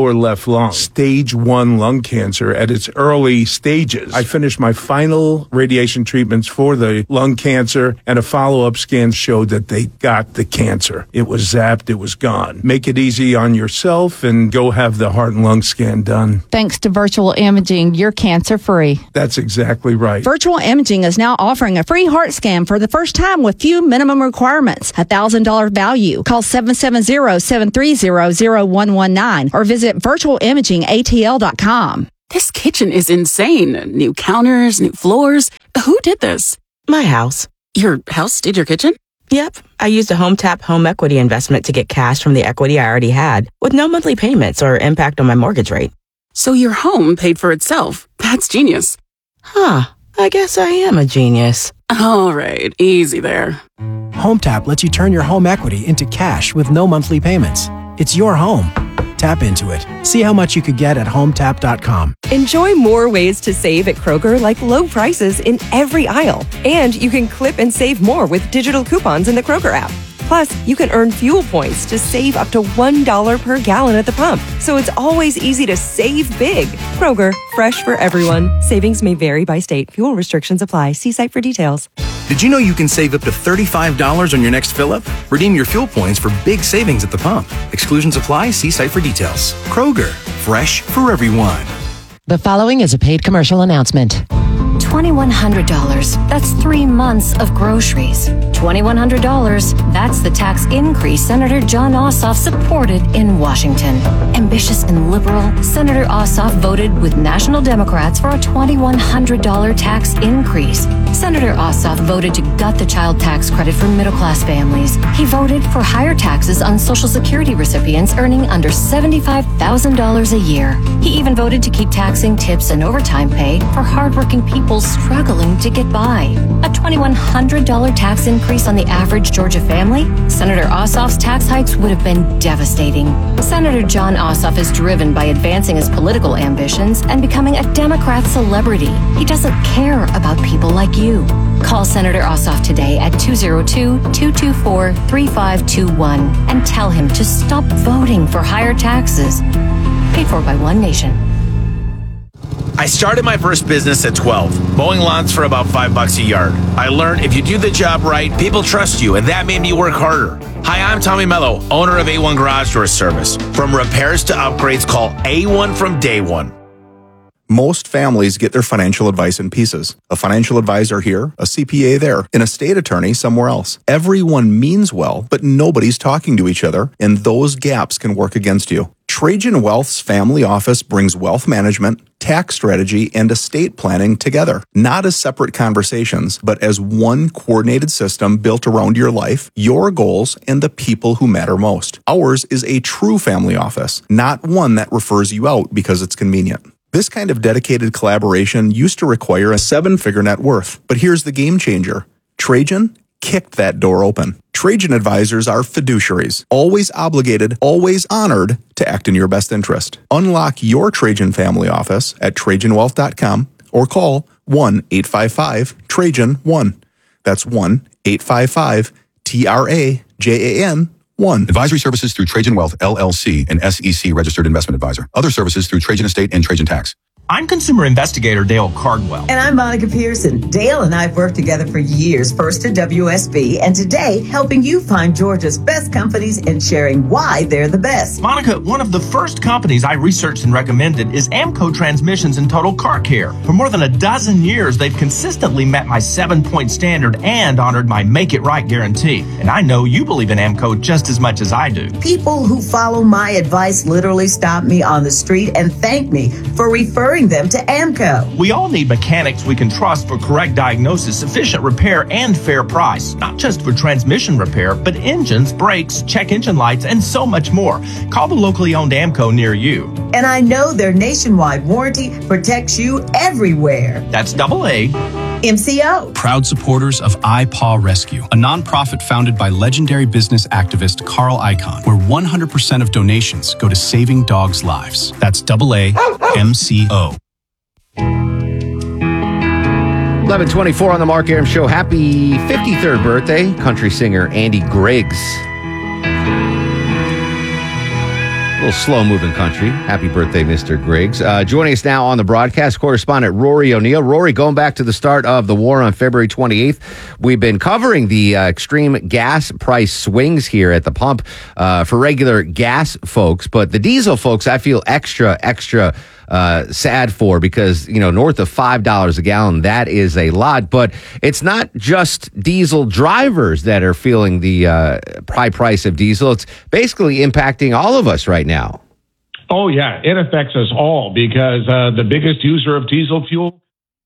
lung, stage one lung cancer at its early stages. I finished my final radiation treatments for the lung cancer, and a follow-up scan showed that they got the cancer. It was zapped, it was gone. Make it easy on yourself and go have the heart and lung scan done. Thanks to Virtual Imaging, you're cancer-free. That's exactly right. Virtual Imaging is now offering a free heart scan for the first time with few minimum requirements. A one thousand dollars value. Call seven seven zero, seven three zero, zero one one nine or visit virtual imaging a t l dot com. This kitchen is insane. New counters, new floors. Who did this? My house. Your house did your kitchen? Yep. I used a HomeTap home equity investment to get cash from the equity I already had with no monthly payments or impact on my mortgage rate. So your home paid for itself. That's genius. Huh. I guess I am a genius. All right. Easy there. HomeTap lets you turn your home equity into cash with no monthly payments. It's your home. Tap into it. See how much you could get at home tap dot com. Enjoy more ways to save at Kroger, like low prices in every aisle. And you can clip and save more with digital coupons in the Kroger app. Plus, you can earn fuel points to save up to one dollar per gallon at the pump. So it's always easy to save big. Kroger, fresh for everyone. Savings may vary by state. Fuel restrictions apply. See site for details. Did you know you can save up to thirty-five dollars on your next fill-up? Redeem your fuel points for big savings at the pump. Exclusions apply. See site for details. Kroger, fresh for everyone. The following is a paid commercial announcement. twenty-one hundred dollars. That's three months of groceries. twenty-one hundred dollars. That's the tax increase Senator Jon Ossoff supported in Washington. Ambitious and liberal, Senator Ossoff voted with national Democrats for a twenty-one hundred dollars tax increase. Senator Ossoff voted to gut the child tax credit for middle-class families. He voted for higher taxes on Social Security recipients earning under seventy-five thousand dollars a year. He even voted to keep taxing tips and overtime pay for hardworking people struggling to get by. A twenty-one hundred dollars tax increase on the average Georgia family? Senator Ossoff's tax hikes would have been devastating. Senator Jon Ossoff is driven by advancing his political ambitions and becoming a Democrat celebrity. He doesn't care about people like you. Call Senator Ossoff today at two oh two, two two four, three five two one and tell him to stop voting for higher taxes. Paid for by One Nation. I started my first business at twelve, mowing lawns for about five bucks a yard. I learned if you do the job right, people trust you, and that made me work harder. Hi, I'm Tommy Mello, owner of A one Garage Door Service. From repairs to upgrades, call A one from day one. Most families get their financial advice in pieces. A financial advisor here, a C P A there, an estate attorney somewhere else. Everyone means well, but nobody's talking to each other, and those gaps can work against you. Trajan Wealth's family office brings wealth management, tax strategy, and estate planning together. Not as separate conversations, but as one coordinated system built around your life, your goals, and the people who matter most. Ours is a true family office, not one that refers you out because it's convenient. This kind of dedicated collaboration used to require a seven-figure net worth. But here's the game changer. Trajan kicked that door open. Trajan advisors are fiduciaries, always obligated, always honored to act in your best interest. Unlock your Trajan family office at trajan wealth dot com or call one eight five five Trajan one. That's one eight five five T R A J A N one. Advisory services through Trajan Wealth, L L C, an S E C registered investment advisor. Other services through Trajan Estate and Trajan Tax. I'm consumer investigator Dale Cardwell. And I'm Monica Pearson. Dale and I have worked together for years, first at W S B, and today helping you find Georgia's best companies and sharing why they're the best. Monica, one of the first companies I researched and recommended is Amco Transmissions and Total Car Care. For more than a dozen years, they've consistently met my seven-point standard and honored my Make It Right guarantee. And I know you believe in Amco just as much as I do. People who follow my advice literally stop me on the street and thank me for referring them to Amco. We all need mechanics we can trust for correct diagnosis, efficient repair, and fair price. Not just for transmission repair, but engines, brakes, check engine lights, and so much more. Call the locally owned Amco near you. And I know their nationwide warranty protects you everywhere. That's double A. M C O. Proud supporters of iPaw Rescue, a nonprofit founded by legendary business activist Carl Icahn, where one hundred percent of donations go to saving dogs' lives. That's double A M C O. eleven twenty-four on the Mark Arum Show. Happy fifty-third birthday, country singer Andy Griggs. A little slow-moving country. Happy birthday, Mister Griggs. Uh, joining us now on the broadcast, correspondent Rory O'Neill. Rory, going back to the start of the war on February twenty-eighth, we've been covering the uh, extreme gas price swings here at the pump uh, for regular gas folks. But the diesel folks, I feel extra, extra uh, sad for because, you know, north of five dollars a gallon, that is a lot. But it's not just diesel drivers that are feeling the uh, high price of diesel. It's basically impacting all of us right now. Oh, yeah, it affects us all because uh, the biggest user of diesel fuel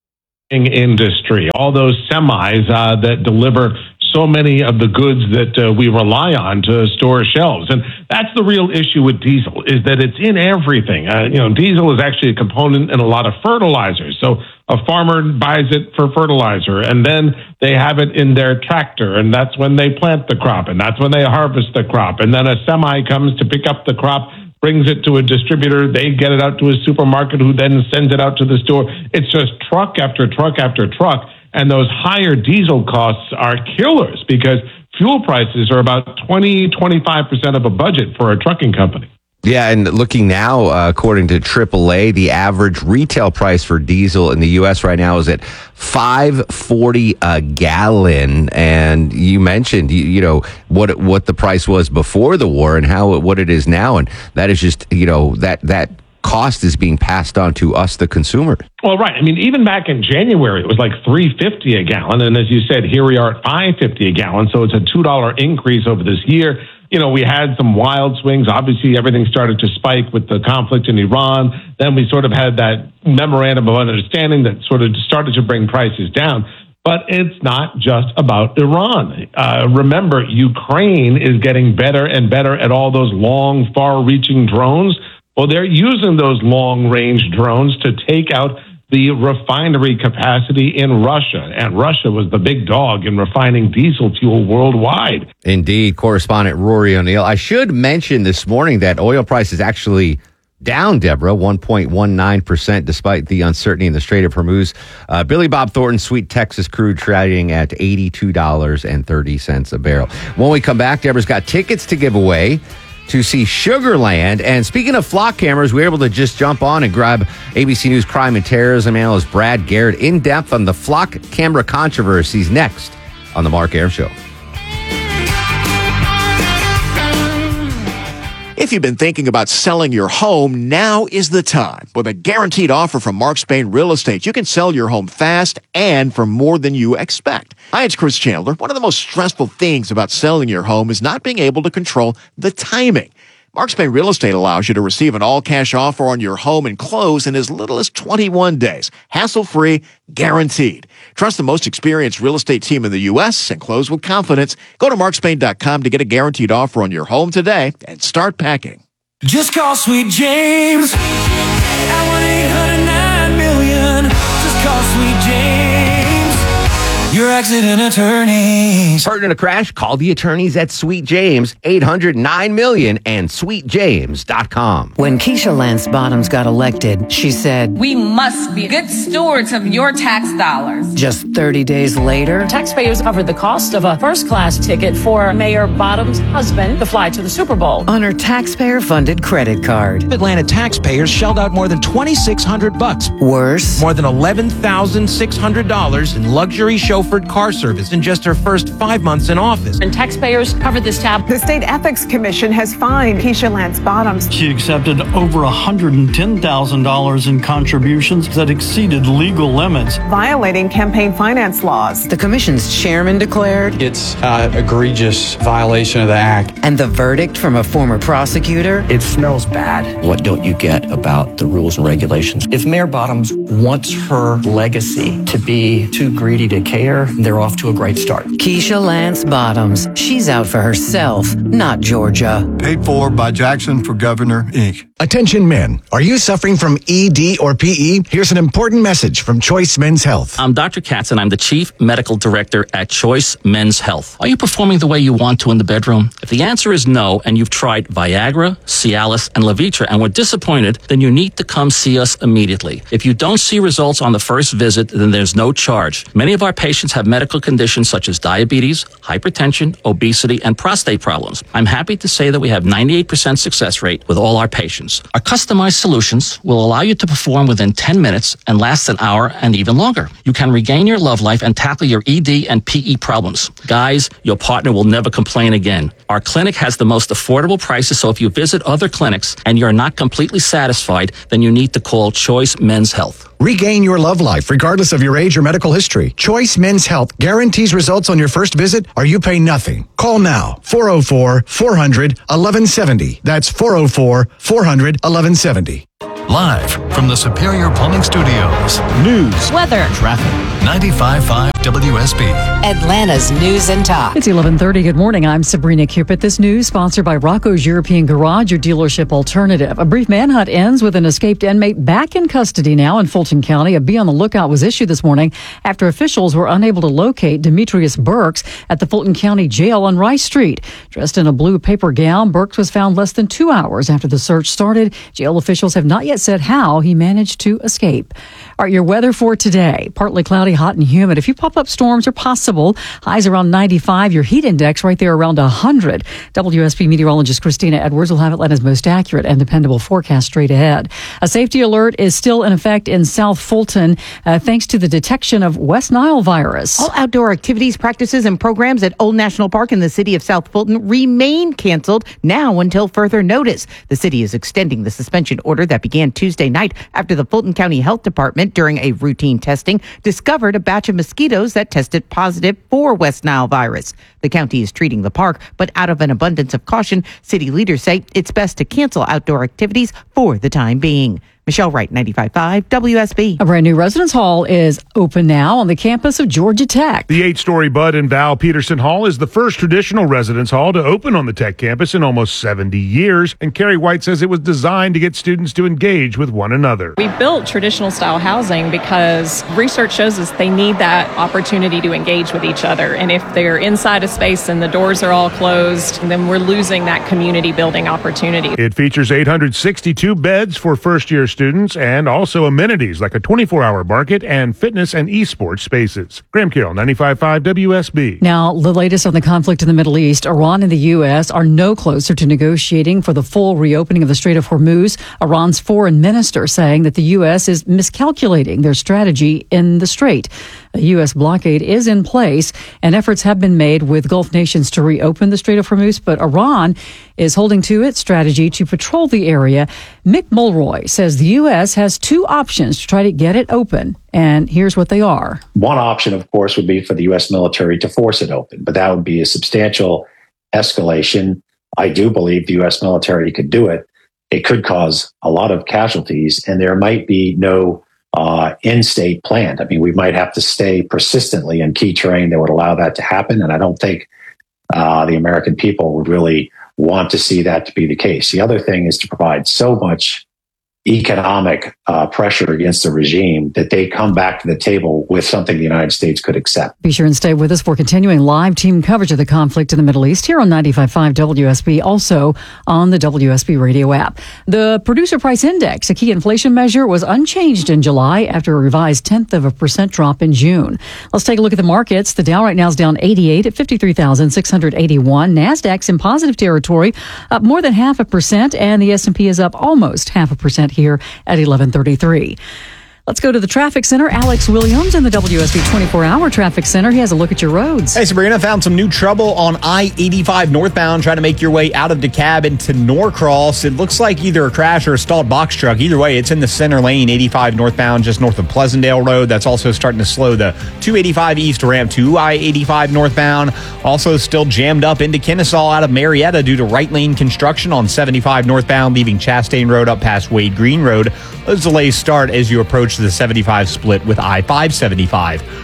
industry, all those semis uh, that deliver so many of the goods that uh, we rely on to store shelves. And that's the real issue with diesel, is that it's in everything. Uh, you know, diesel is actually a component in a lot of fertilizers. So a farmer buys it for fertilizer, and then they have it in their tractor, and that's when they plant the crop, and that's when they harvest the crop. And then a semi comes to pick up the crop, brings it to a distributor, they get it out to a supermarket who then sends it out to the store. It's just truck after truck after truck. And those higher diesel costs are killers because fuel prices are about twenty, twenty-five percent of a budget for a trucking company. Yeah, and looking now, uh, according to triple A, the average retail price for diesel in the U S right now is at five forty a gallon. And you mentioned, you, you know, what what the price was before the war and how what it is now, and that is just, you know, that that cost is being passed on to us, the consumer. Well, right. I mean, even back in January, it was like three fifty a gallon, and as you said, here we are at five fifty a gallon. So it's a two dollar increase over this year. You know, we had some wild swings. Obviously, everything started to spike with the conflict in Iran. Then we sort of had that memorandum of understanding that sort of started to bring prices down. But it's not just about Iran. Uh, remember, Ukraine is getting better and better at all those long, far-reaching drones. Well, they're using those long-range drones to take out the refinery capacity in Russia. And Russia was the big dog in refining diesel fuel worldwide. Indeed. Correspondent Rory O'Neill. I should mention this morning that oil price is actually down, Deborah, one point one nine percent, despite the uncertainty in the Strait of Hormuz. Uh, Billy Bob Thornton Sweet Texas crude trading at eighty-two dollars and thirty cents a barrel. When we come back, Deborah's got tickets to give away to see Sugarland. And speaking of flock cameras, we were able to just jump on and grab A B C News crime and terrorism analyst Brad Garrett in depth on the flock camera controversies next on the Mark Arum Show. If you've been thinking about selling your home, now is the time. With a guaranteed offer from Mark Spain Real Estate, you can sell your home fast and for more than you expect. Hi, it's Chris Chandler. One of the most stressful things about selling your home is not being able to control the timing. Mark Spain Real Estate allows you to receive an all-cash offer on your home and close in as little as twenty-one days. Hassle-free, guaranteed. Trust the most experienced real estate team in the U S and close with confidence. Go to mark spain dot com to get a guaranteed offer on your home today and start packing. Just call Sweet James at one eight hundred nine million. Just call Sweet James. Your accident attorneys. Hurt in a crash? Call the attorneys at Sweet James, eight hundred nine million and sweet james dot com. When Keisha Lance Bottoms got elected, she said, "We must be good stewards of your tax dollars." Just thirty days later, taxpayers covered the cost of a first-class ticket for Mayor Bottoms' husband to fly to the Super Bowl on her taxpayer-funded credit card. Atlanta taxpayers shelled out more than twenty-six hundred bucks. Worse, more than eleven thousand six hundred dollars in luxury chauffeured car service in just her first five months in office. And taxpayers covered this tab. The State Ethics Commission has fined Keisha Lance Bottoms. She accepted over one hundred ten thousand dollars in contributions that exceeded legal limits, violating campaign finance laws. The commission's chairman declared it's an egregious violation of the act. And the verdict from a former prosecutor? It smells bad. What don't you get about the rules and regulations? If Mayor Bottoms wants her legacy to be too greedy to care, they're off to a great start. Keisha Lance Bottoms. She's out for herself, not Georgia. Paid for by Jackson for Governor, Incorporated. Attention men, are you suffering from E D or P E? Here's an important message from Choice Men's Health. I'm Doctor Katz and I'm the Chief Medical Director at Choice Men's Health. Are you performing the way you want to in the bedroom? If the answer is no and you've tried Viagra, Cialis, and Levitra and were disappointed, then you need to come see us immediately. If you don't see results on the first visit, then there's no charge. Many of our patients have medical conditions such as diabetes, hypertension, obesity, and prostate problems. I'm happy to say that we have ninety-eight percent success rate with all our patients. Our customized solutions will allow you to perform within ten minutes and last an hour and even longer. You can regain your love life and tackle your E D and P E problems. Guys, your partner will never complain again. Our clinic has the most affordable prices, so if you visit other clinics and you're not completely satisfied, then you need to call Choice Men's Health. Regain your love life regardless of your age or medical history. Choice Men's Health guarantees results on your first visit or you pay nothing. Call now, four oh four, four hundred, eleven seventy. That's four oh four, four hundred, eleven seventy. Live from the Superior Plumbing Studios. News, weather, traffic. ninety-five point five W S B. Atlanta's News and Talk. It's eleven thirty. Good morning. I'm Sabrina Cupid. This news sponsored by Rocco's European Garage, your dealership alternative. A brief manhunt ends with an escaped inmate back in custody now in Fulton County. A be on the lookout was issued this morning after officials were unable to locate Demetrius Burks at the Fulton County Jail on Rice Street. Dressed in a blue paper gown, Burks was found less than two hours after the search started. Jail officials have not yet said how he managed to escape. All right, your weather for today. Partly cloudy, hot and humid. A few pop-up storms are possible. Highs around ninety-five. Your heat index right there around one hundred. W S B meteorologist Christina Edwards will have Atlanta's most accurate and dependable forecast straight ahead. A safety alert is still in effect in South Fulton uh, thanks to the detection of West Nile virus. All outdoor activities, practices, and programs at Old National Park in the city of South Fulton remain canceled now until further notice. The city is extending the suspension order that began Tuesday night after the Fulton County Health Department, during a routine testing, discovered a batch of mosquitoes that tested positive for West Nile virus. The county is treating the park, but out of an abundance of caution, city leaders say it's best to cancel outdoor activities for the time being. Michelle Wright, ninety-five point five W S B. A brand new residence hall is open now on the campus of Georgia Tech. The eight-story Bud and Val Peterson Hall is the first traditional residence hall to open on the Tech campus in almost seventy years, and Carrie White says it was designed to get students to engage with one another. We built traditional style housing because research shows us they need that opportunity to engage with each other, and if they're inside a space and the doors are all closed, then we're losing that community building opportunity. It features eight hundred sixty-two beds for first-year students and also amenities like a twenty-four hour market and fitness and esports spaces. Graham Carroll, ninety-five point five W S B. Now, the latest on the conflict in the Middle East. Iran and the U S are no closer to negotiating for the full reopening of the Strait of Hormuz. Iran's foreign minister saying that the U S is miscalculating their strategy in the strait. A U S blockade is in place, and efforts have been made with Gulf nations to reopen the Strait of Hormuz, but Iran is holding to its strategy to patrol the area. Mick Mulroy says the U S has two options to try to get it open, and here's what they are. One option, of course, would be for the U S military to force it open, but that would be a substantial escalation. I do believe the U S military could do it. It could cause a lot of casualties, and there might be no uh, in-state planned. I mean, we might have to stay persistently in key terrain that would allow that to happen, and I don't think uh, the American people would really want to see that to be the case. The other thing is to provide so much economic uh, pressure against the regime that they come back to the table with something the United States could accept. Be sure and stay with us for continuing live team coverage of the conflict in the Middle East here on ninety-five point five W S B, also on the W S B radio app. The Producer Price Index, a key inflation measure, was unchanged in July after a revised tenth of a percent drop in June. Let's take a look at the markets. The Dow right now is down eighty-eight at fifty-three thousand six hundred eighty-one. NASDAQ's in positive territory, up more than half a percent, and the S and P is up almost half a percent here at eleven thirty-three. Let's go to the traffic center. Alex Williams in the W S B twenty-four hour traffic center. He has a look at your roads. Hey, Sabrina, found some new trouble on I eighty-five northbound trying to make your way out of DeKalb into Norcross. It looks like either a crash or a stalled box truck. Either way, it's in the center lane, eighty-five northbound, just north of Pleasantdale Road. That's also starting to slow the two eighty-five east ramp to I eighty-five northbound. Also still jammed up into Kennesaw out of Marietta due to right lane construction on seventy-five northbound, leaving Chastain Road up past Wade Green Road. Those delays start as you approach the seventy-five split with I five seventy-five.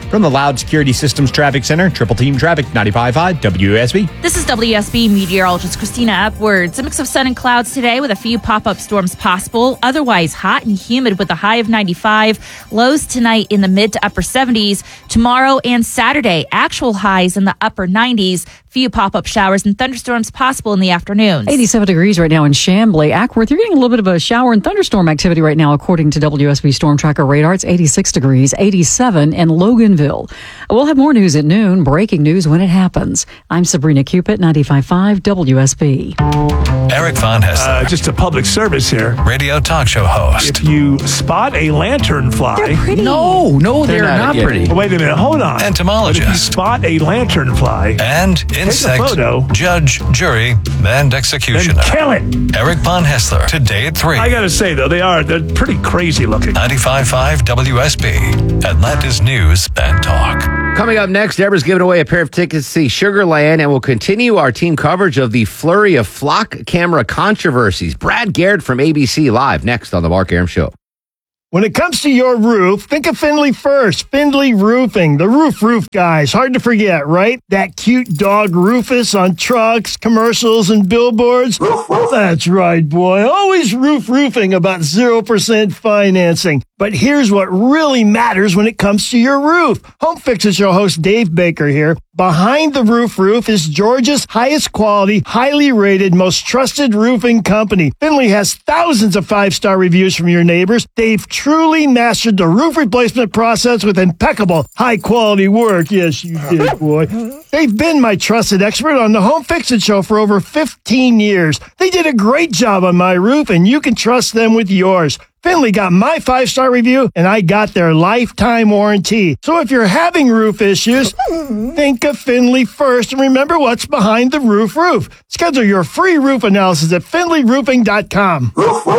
From the Loud Security Systems Traffic Center, Triple Team Traffic, ninety-five point five W S B. This is W S B meteorologist Christina Upwards. A mix of sun and clouds today with a few pop-up storms possible. Otherwise hot and humid with a high of ninety-five. Lows tonight in the mid to upper seventies. Tomorrow and Saturday, actual highs in the upper nineties. Few pop-up showers and thunderstorms possible in the afternoons. eighty-seven degrees right now in Chamblee. Ackworth, you're getting a little bit of a shower and thunderstorm activity right now, according to W S B Storm Tracker radar. It's eighty-six degrees, eighty-seven in Loganville. We'll have more news at noon. Breaking news when it happens. I'm Sabrina Cupid, ninety-five point five W S B. Eric Von Hessler. Uh, just a public service here. Radio talk show host. If you spot a lanternfly. They're pretty. No, no, they're, They're not, not pretty. Oh, wait a minute, hold on. Entomologist. But if you spot a lanternfly. And insect. Take a photo. Judge, jury, and executioner. Then kill it. Eric Von Hessler. Today at three. I gotta say, though, they are, they're pretty crazy looking. ninety-five point five W S B. Atlanta's News and Talk. Coming up next, Deborah's giving away a pair of tickets to see Sugarland, and we'll continue our team coverage of the flurry of flock camera controversies. Brad Garrett from A B C Live next on The Mark Arum Show. When it comes to your roof, think of Findlay first. Findlay Roofing, the roof roof guys. Hard to forget, right? That cute dog Rufus on trucks, commercials, and billboards. That's right, boy. Always roof roofing about zero percent financing. But here's what really matters when it comes to your roof. Home Fix It Show host Dave Baker here. Behind the Roof Roof is Georgia's highest quality, highly rated, most trusted roofing company. Findlay has thousands of five-star reviews from your neighbors. They've truly mastered the roof replacement process with impeccable, high-quality work. Yes, you did, boy. They've been my trusted expert on the Home Fix It Show for over fifteen years. They did a great job on my roof, and you can trust them with yours. Findlay got my five-star review, and I got their lifetime warranty. So if you're having roof issues, think of Findlay first, and remember what's behind the roof roof. Schedule your free roof analysis at findlay roofing dot com.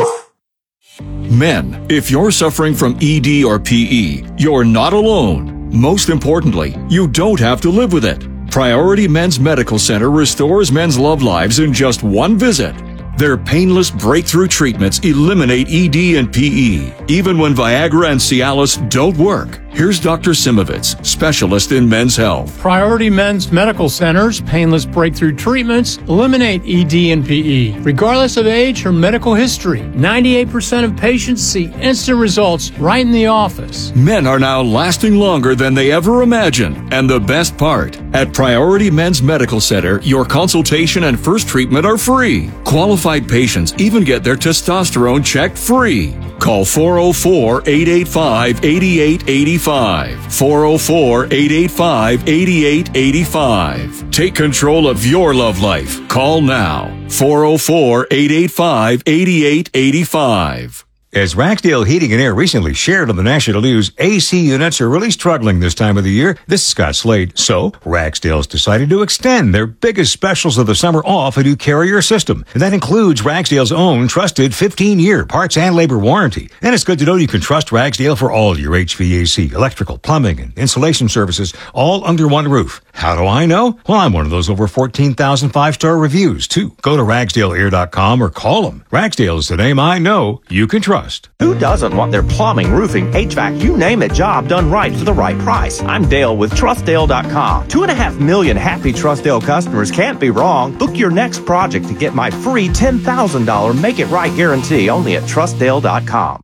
Men, if you're suffering from E D or P E, you're not alone. Most importantly, you don't have to live with it. Priority Men's Medical Center restores men's love lives in just one visit. Their painless breakthrough treatments eliminate E D and P E, even when Viagra and Cialis don't work. Here's Doctor Simovitz, specialist in men's health. Priority Men's Medical Center's painless breakthrough treatments eliminate E D and P E, regardless of age or medical history. ninety-eight percent of patients see instant results right in the office. Men are now lasting longer than they ever imagined. And the best part, at Priority Men's Medical Center, your consultation and first treatment are free. Qualified patients even get their testosterone checked free. Call four oh four, eight eight five, eight eight eight five. four oh four, eight eight five, eight eight eight five. Take control of your love life. Call now. four oh four, eight eight five, eight eight eight five. As Ragsdale Heating and Air recently shared on the national news, A C units are really struggling this time of the year. This is Scott Slade. So, Ragsdale's decided to extend their biggest specials of the summer off a new Carrier system. And that includes Ragsdale's own trusted fifteen-year parts and labor warranty. And it's good to know you can trust Ragsdale for all your H V A C, electrical, plumbing, and insulation services, all under one roof. How do I know? Well, I'm one of those over fourteen thousand five-star reviews, too. Go to ragsdale air dot com or call them. Ragsdale is the name I know you can trust. Who doesn't want their plumbing, roofing, H V A C, you name it, job done right for the right price? I'm Dale with trust dale dot com. Two and a half million happy Trustdale customers can't be wrong. Book your next project to get my free ten thousand dollars Make It Right guarantee only at trust dale dot com.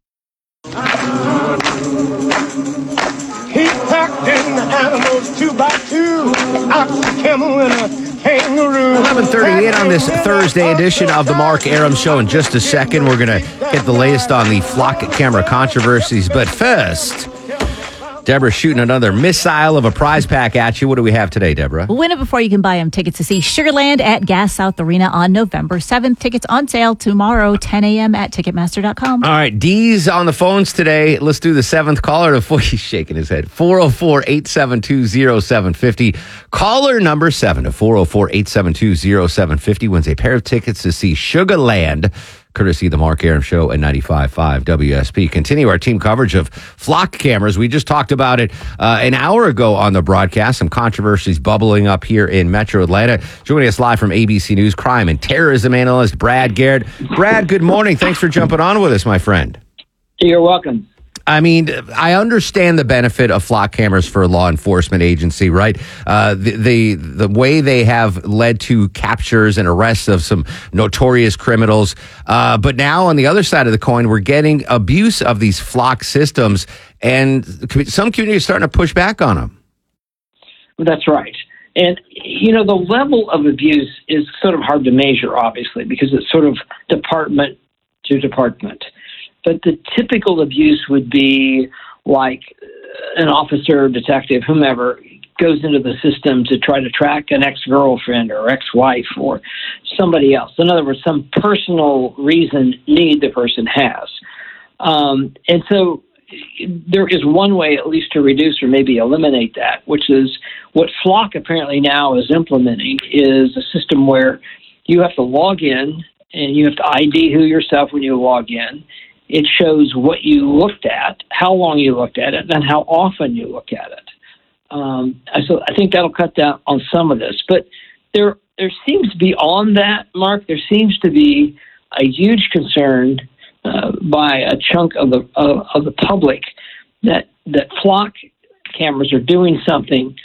He packed in the animals two by two, ox, a camel, and a kangaroo. eleven thirty-eight on this Thursday edition of the Mark Arum Show. In just a second, we're going to get the latest on the flock camera controversies. But first, Deborah's shooting another missile of a prize pack at you. What do we have today, Deborah? Win it before you can buy them. Tickets to see Sugarland at Gas South Arena on November seventh. Tickets on sale tomorrow, ten a.m. at ticketmaster dot com. All right, D's on the phones today. Let's do the seventh caller. Before he's shaking his head. four oh four, eight seven two, oh seven five oh. Caller number seven to four oh four, eight seven two, oh seven five oh wins a pair of tickets to see Sugarland, courtesy of the Mark Arum Show at ninety-five point five W S B. Continue our team coverage of flock cameras. We just talked about it uh, an hour ago on the broadcast. Some controversies bubbling up here in Metro Atlanta. Joining us live from A B C News, crime and terrorism analyst Brad Garrett. Brad, good morning. Thanks for jumping on with us, my friend. You're welcome. I mean, I understand the benefit of flock cameras for a law enforcement agency, right? Uh, the, the the way they have led to captures and arrests of some notorious criminals. Uh, but now on the other side of the coin, we're getting abuse of these flock systems, and some communities are starting to push back on them. That's right. And, you know, the level of abuse is sort of hard to measure, obviously, because it's sort of department to department. But the typical abuse would be like an officer, detective, whomever goes into the system to try to track an ex-girlfriend or ex-wife or somebody else. In other words, some personal reason, need the person has. Um, and so there is one way at least to reduce or maybe eliminate that, which is what Flock apparently now is implementing is a system where you have to log in and you have to I D who yourself when you log in. It shows what you looked at, how long you looked at it, and how often you look at it. Um, so I think that'll cut down on some of this. But there, there seems to be on that, Mark, there seems to be a huge concern uh, by a chunk of the of, of the public that that flock cameras are doing something